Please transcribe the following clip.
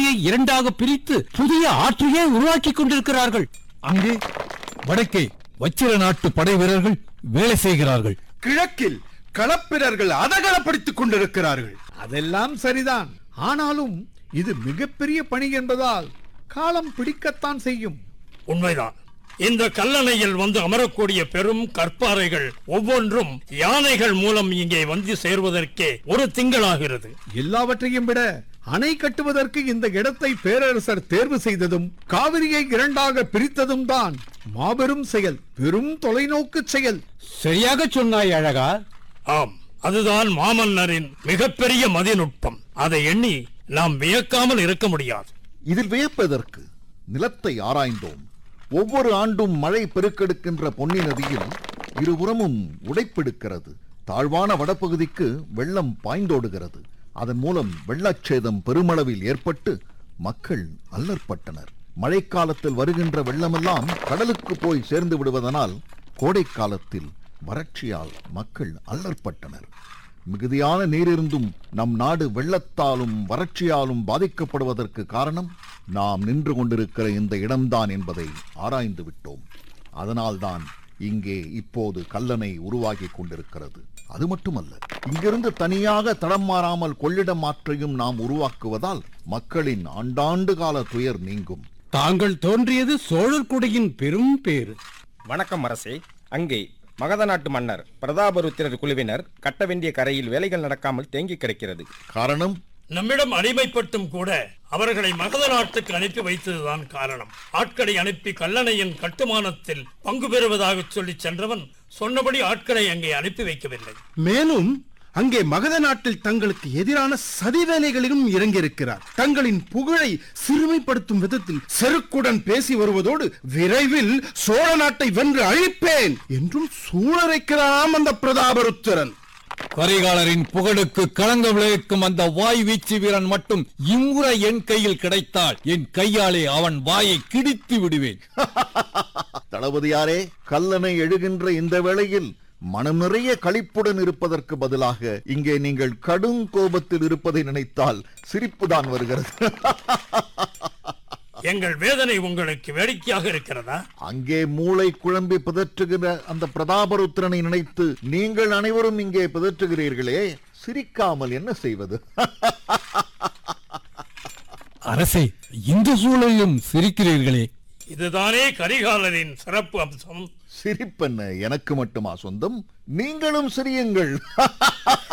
காவிரியை இரண்டாக பிரித்து புதிய ஆற்றையே உருவாக்கி கொண்டிருக்கிறார்கள். அங்கே வடக்கே வச்சிர நாட்டு படை வீரர்கள் வேலை செய்கிறார்கள். கிழக்கில் களப்பிரர்கள் அதகலப்படுத்திக் கொண்டிருக்கிறார்கள். அதெல்லாம் சரிதான். ஆனாலும் இது மிகப்பெரிய பணி என்பதால் காலம் பிடிக்கத்தான் செய்யும். உண்மைதான். இந்த கல்லணையில் வந்து அமரக்கூடிய பெரும் கற்பாறைகள் ஒவ்வொன்றும் யானைகள் மூலம் இங்கே வந்து சேர்வதற்கே ஒரு திங்களாகிறது. எல்லாவற்றையும் விட அணை கட்டுவதற்கு இந்த இடத்தை பேரரசர் தேர்வு செய்ததும் காவிரியை இரண்டாக பிரித்ததும் தான் மாபெரும் செயல், பெரும் தொலைநோக்கு செயல். சரியாக சொன்னாய் அழகா. ஆம், அதுதான் மாமன்னரின் மிகப்பெரிய மதிநுட்பம். அதை எண்ணி நாம் வியக்காமல் இருக்க முடியாது. இதில் வியப்பதற்கு? நிலத்தை ஆராய்ந்தோம். ஒவ்வொரு ஆண்டும் மழை பெருக்கெடுக்கின்ற பொன்னி நதியில் இருபுறமும் உடைப்பெடுக்கிறது. தாழ்வான வடபகுதிக்கு வெள்ளம் பாய்ந்தோடுகிறது. அதன் மூலம் வெள்ளச்சேதம் பெருமளவில் ஏற்பட்டு மக்கள் அல்லற்பட்டனர். மழைக்காலத்தில் வருகின்ற வெள்ளமெல்லாம் கடலுக்கு போய் சேர்ந்து விடுவதனால் கோடை காலத்தில் வறட்சியால் மக்கள் அல்லற்பட்டனர். மிகுதியான நீரிருந்தும் நம் நாடு வெள்ளத்தாலும் வறட்சியாலும் பாதிக்கப்படுவதற்கு காரணம் நாம் நின்று கொண்டிருக்கிற இந்த இடம்தான் என்பதை ஆராய்ந்து விட்டோம். அதனால்தான் இங்கே இப்போது கல்லணை உருவாகி கொண்டிருக்கிறது. அது மட்டுமல்ல, இங்கிருந்து தனியாக தடம் மாறாமல் கொள்ளிடம் ஆற்றையும் நாம் உருவாக்குவதால் மக்களின் ஆண்டாண்டு கால துயர் நீங்கும். தாங்கள் தோன்றியது சோழர் குடியின் பெரும் பேறு. வணக்கம் அரசே. அங்கே மகத நாட்டு மன்னர் பிரதாபருத்திரர் குழுவினர் கட்ட வேண்டிய கரையில் வேலைகள் நடக்காமல் தேங்கி கிடக்கிறது. காரணம்? நம்மிடம் அடிமைப்பட்டும் கூட அவர்களை மகத நாட்டுக்கு அனுப்பி வைத்ததுதான் காரணம். ஆட்களை அனுப்பி கல்லணையின் கட்டுமானத்தில் பங்கு பெறுவதாக சொல்லி சென்றவன் சொன்னபடி ஆட்களை அங்கே அனுப்பி வைக்கவில்லை. மேலும் அங்கே மகத நாட்டில் தங்களுக்கு எதிரான சதி வேலைகளிலும் இறங்கியிருக்கிறார். தங்களின் புகழை சிறுமைப்படுத்தும் விதத்தில் செருக்குடன் பேசி வருவதோடு விரைவில் சோழ நாட்டை வென்று அழிப்பேன் என்றும் சூழரைக்கிறாம் அந்த பிரதாபருத்திரன். கரிகாலரின் புகழுக்கு களங்கம் விளைவிக்கும் அந்த வாய் வீச்சு வீரன் மட்டும் இம்முறை என் கையில் கிடைத்தால் என் கையாலே அவன் வாயை கிடித்து விடுவேன். தளபதியாரே, கல்லணை எழுகின்ற இந்த வேளையில் மனம் நிறைய களிப்புடன் இருப்பதற்கு பதிலாக இங்கே நீங்கள் கடும் கோபத்தில் இருப்பதை நினைத்தால் சிரிப்புதான் வருகிறது. எங்கள் வேதனை உங்களுக்கு வேடிக்கையாக இருக்கிறதா? அங்கே மூளை குழம்பி பிதற்றுகிற அந்த பிரதாபருத்திரனை நினைத்து நீங்கள் அனைவரும் இங்கே பிதற்றுகிறீர்களே, சிரிக்காமல் என்ன செய்வது? அரசே, இந்த சூழலிலும் சிரிக்கிறீர்களே. இதுதானே கரிகாலரின் சிறப்பு அம்சம். சிரிப்பென்ன எனக்கு மட்டுமா சொந்தம்? நீங்களும் சிரியுங்கள்.